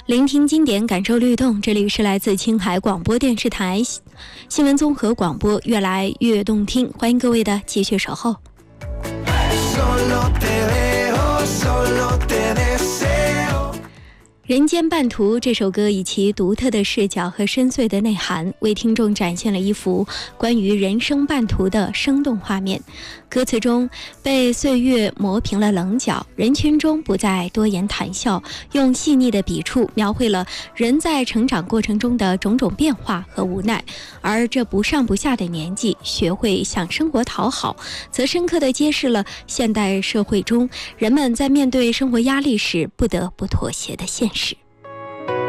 聆听经典，感受律动。这里是来自青海广播电视台新闻综合广播，越来越动听。欢迎各位的继续守候。人间半途这首歌以其独特的视角和深邃的内涵，为听众展现了一幅关于人生半途的生动画面。歌词中被岁月磨平了棱角，人群中不再多言谈笑，用细腻的笔触描绘了人在成长过程中的种种变化和无奈。而这不上不下的年纪，学会向生活讨好，则深刻地揭示了现代社会中人们在面对生活压力时不得不妥协的现实。